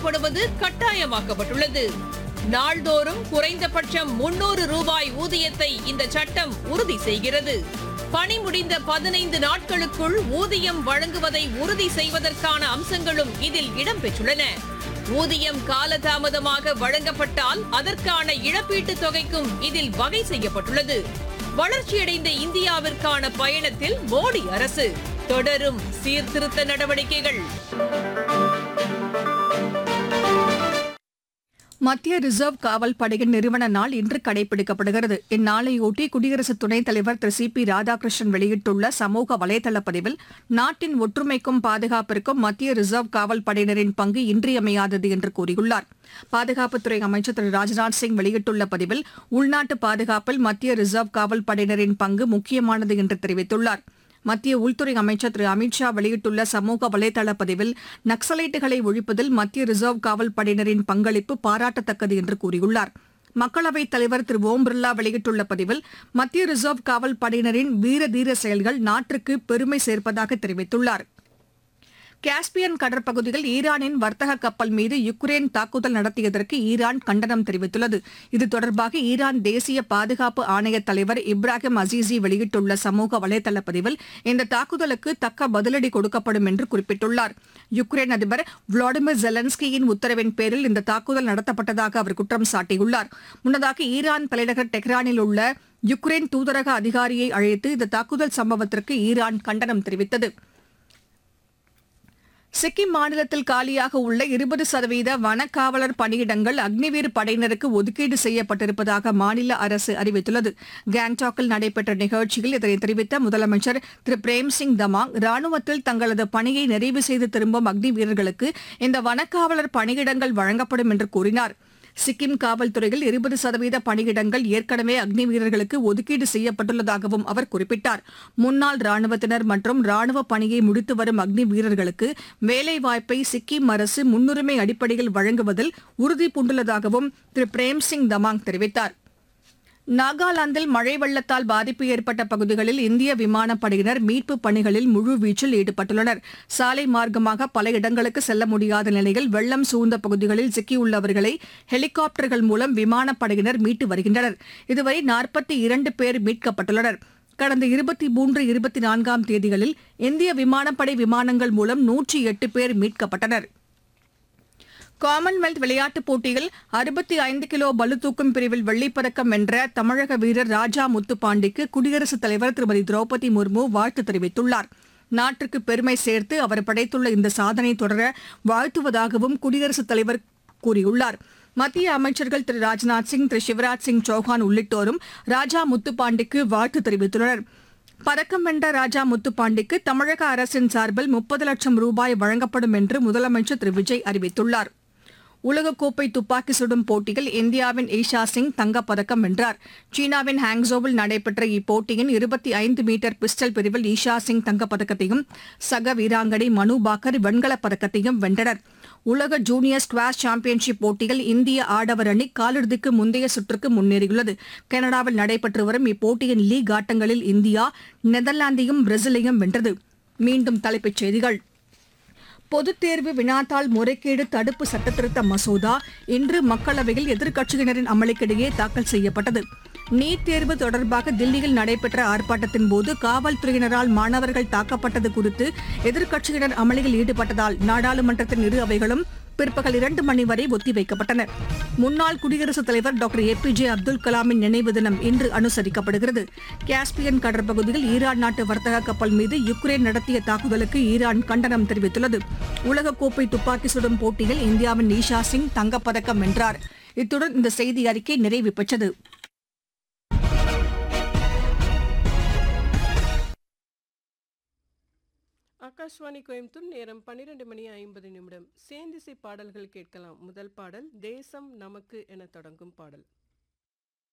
வழங்கப்படுவது கட்டாயமாக்கப்பட்டுள்ளது. நாள்தோறும் குறைந்தபட்சம் 300 ரூபாய் ஊதியத்தை இந்த சட்டம் உறுதி செய்கிறது. பணி முடிந்த 15 நாட்களுக்குள் ஊதியம் வழங்குவதை உறுதி செய்வதற்கான அம்சங்களும் இதில் இடம்பெற்றுள்ளன. ஊதியம் காலதாமதமாக வழங்கப்பட்டால் அதற்கான இழப்பீட்டுத் தொகைக்கும் இதில் வகை செய்யப்பட்டுள்ளது. வளர்ச்சியடைந்த இந்தியாவிற்கான பயணத்தில் மோடி அரசு தொடரும் சீர்திருத்த நடவடிக்கைகள். மத்திய ரிசர்வ் காவல் படையின் நிறுவன நாள் இன்று கடைபிடிக்கப்படுகிறது. இந்நாளையொட்டி குடியரசு துணைத் தலைவர் திரு சி பி ராதாகிருஷ்ணன் வெளியிட்டுள்ள சமூக வலைதள பதிவில் நாட்டின் ஒற்றுமைக்கும் பாதுகாப்பிற்கும் மத்திய ரிசர்வ் காவல் படையினரின் பங்கு இன்றியமையாதது என்று கூறியுள்ளார். பாதுகாப்புத்துறை அமைச்சர் திரு ராஜ்நாத் சிங் வெளியிட்டுள்ள பதிவில் உள்நாட்டு பாதுகாப்பில் மத்திய ரிசர்வ் காவல் படையினரின் பங்கு முக்கியமானது என்று தெரிவித்துள்ளார். மத்திய உள்துறை அமைச்சர் திரு அமித் ஷா வெளியிட்டுள்ள சமூக வலைதள பதிவில் நக்சலைட்டுகளை ஒழிப்பதில் மத்திய ரிசர்வ் காவல் படையினரின் பங்களிப்பு பாராட்டத்தக்கது என்று கூறியுள்ளார். மக்களவைத் தலைவர் திரு ஓம் பிர்லா வெளியிட்டுள்ள பதிவில் மத்திய ரிசர்வ் காவல் படையினரின் வீர தீர செயல்கள் நாட்டிற்கு பெருமை சேர்ப்பதாக தெரிவித்துள்ளார். காஸ்பியன் கடற்பகுதியில் ஈரானின் வர்த்தக கப்பல் மீது யுக்ரைன் தாக்குதல் நடத்தியதற்கு ஈரான் கண்டனம் தெரிவித்துள்ளது. இது தொடர்பாக ஈரான் தேசிய பாதுகாப்பு ஆணைய தலைவர் இப்ராஹிம் அசீசி வெளியிட்டுள்ள சமூக வலைதள பதிவில் இந்த தாக்குதலுக்கு தக்க பதிலடி கொடுக்கப்படும் என்று குறிப்பிட்டுள்ளார். யுக்ரைன் அதிபர் விளாடிமிர் ஜெலன்ஸ்கியின் உத்தரவின் பேரில் இந்த தாக்குதல் நடத்தப்பட்டதாக அவர் குற்றம் சாட்டியுள்ளார். முன்னதாக ஈரான் தலைநகர் டெஹ்ரானில் உள்ள யுக்ரைன் தூதரக அதிகாரியை அழைத்து இந்த தாக்குதல் சம்பவத்திற்கு ஈரான் கண்டனம் தெரிவித்தது. சிக்கிம் மாநிலத்தில் காலியாக உள்ள 20% வனக்காவலர் பணியிடங்கள் அக்னிவீர் படையினருக்கு ஒதுக்கீடு செய்யப்பட்டிருப்பதாக மாநில அரசு அறிவித்துள்ளது. கேங்டாக்கில் நடைபெற்ற நிகழ்ச்சியில் இதனை தெரிவித்த முதலமைச்சர் திரு பிரேம்சிங் தமாங், ராணுவத்தில் தங்களது பணியை நிறைவு செய்து திரும்பும் அக்னி வீரர்களுக்கு இந்த வனக்காவலர் பணியிடங்கள் வழங்கப்படும் என்று கூறினார். சிக்கிம் காவல்துறையில் 20% பணியிடங்கள் ஏற்கனவே அக்னி வீரர்களுக்கு ஒதுக்கீடு செய்யப்பட்டுள்ளதாகவும் அவர் குறிப்பிட்டார். முன்னாள் ராணுவத்தினர் மற்றும் ராணுவ பணியை முடித்து வரும் அக்னி வீரர்களுக்கு வேலைவாய்ப்பை சிக்கிம் அரசு முன்னுரிமை அடிப்படையில் வழங்குவதில் உறுதி பூண்டுள்ளதாகவும் திரு பிரேம்சிங் தமாங் தெரிவித்தார். நாகாலாந்தில் மழை வெள்ளத்தால் பாதிப்பு ஏற்பட்ட பகுதிகளில் இந்திய விமானப்படையினர் மீட்புப் பணிகளில் முழுவீச்சில் ஈடுபட்டுள்ளனர். சாலை மார்க்கமாக பல இடங்களுக்கு செல்ல முடியாத நிலையில் வெள்ளம் சூழ்ந்த பகுதிகளில் சிக்கியுள்ளவர்களை ஹெலிகாப்டர்கள் மூலம் விமானப்படையினர் மீட்டு வருகின்றனர். இதுவரை 42 பேர் மீட்கப்பட்டுள்ளனர். கடந்த 23, 24 தேதிகளில் இந்திய விமானப்படை விமானங்கள் மூலம் 108 பேர் மீட்கப்பட்டனர். காமன்வெல்த் விளையாட்டுப் போட்டியில் 65 கிலோ பளுதூக்கும் பிரிவில் வெள்ளிப்பதக்கம் வென்ற தமிழக வீரர் ராஜா முத்துப்பாண்டிக்கு குடியரசுத் தலைவர் திருமதி திரௌபதி முர்மு வாழ்த்து தெரிவித்துள்ளார். நாட்டிற்கு பெருமை சேர்த்து அவர் படைத்துள்ள இந்த சாதனை தொடர வாழ்த்துவதாகவும் குடியரசுத் தலைவர் கூறியுள்ளார். மத்திய அமைச்சர்கள் திரு ராஜ்நாத் சிங், திரு சிவராஜ் சிங் சௌஹான் உள்ளிட்டோரும் ராஜா முத்துப்பாண்டிக்கு வாழ்த்து தெரிவித்துள்ளனர். பதக்கம் வென்ற ராஜா முத்துப்பாண்டிக்கு தமிழக அரசின் சார்பில் 30 லட்சம் ரூபாய் வழங்கப்படும் என்று முதலமைச்சர் திரு விஜய் அறிவித்துள்ளார். உலகக்கோப்பை துப்பாக்கி சுடும் போட்டியில் இந்தியாவின் ஈஷா சிங் தங்கப்பதக்கம் வென்றார். சீனாவின் ஹாங்ஸோவில் நடைபெற்ற இப்போட்டியின் 25 மீட்டர் பிஸ்டல் பிரிவில் ஈஷா சிங் தங்கப்பதக்கத்தையும் சக வீராங்கனை மனு பாக்கர் வெண்கலப் பதக்கத்தையும் வென்றனர். உலக ஜூனியர் ஸ்குவாஷ் சாம்பியன்ஷிப் போட்டியில் இந்திய ஆடவர் அணி காலிறுதிக்கு முந்தைய சுற்றுக்கு முன்னேறியுள்ளது. கனடாவில் நடைபெற்று வரும் இப்போட்டியின் லீக் ஆட்டங்களில் இந்தியா நெதர்லாந்தையும் பிரேசிலையும் வென்றது. மீண்டும் தலைப்புச் செய்திகள். பொதுத் தேர்வு வினாத்தாள் முறைகேடு தடுப்பு சட்டத்திருத்த மசோதா இன்று மக்களவையில் எதிர்க்கட்சியினரின் அமளிக்கிடையே தாக்கல் செய்யப்பட்டது. நீட் தேர்வு தொடர்பாக தில்லியில் நடைபெற்ற ஆர்ப்பாட்டத்தின்போது காவல்துறையினரால் மாணவர்கள் தாக்கப்பட்டது குறித்து எதிர்க்கட்சியினர் அமளியில் ஈடுபட்டதால் நாடாளுமன்றத்தின் இரு அவைகளும் பிற்பகல் 2 மணி வரை ஒத்திவைக்கப்பட்டன. முன்னாள் குடியரசுத் தலைவர் டாக்டர் APJ அப்துல் கலாமின் நினைவு தினம் இன்று அனுசரிக்கப்படுகிறது. காஸ்பியன் கடற்பகுதியில் ஈரான் நாட்டு வர்த்தக கப்பல் மீது யுக்ரைன் நடத்திய தாக்குதலுக்கு ஈரான் கண்டனம் தெரிவித்துள்ளது. உலகக்கோப்பை துப்பாக்கி சுடும் போட்டியில் இந்தியாவின் ஈஷா சிங் தங்கப்பதக்கம் வென்றார். இத்துடன் இந்த செய்தி அறிக்கை நிறைவு பெற்றது. ஆகாஷ்வாணி கோயம்புத்தூர். நேரம் 12:50 சேந்திசை பாடல்கள் கேட்கலாம். முதல் பாடல் தேசம் நமக்கு என தொடங்கும் பாடல்.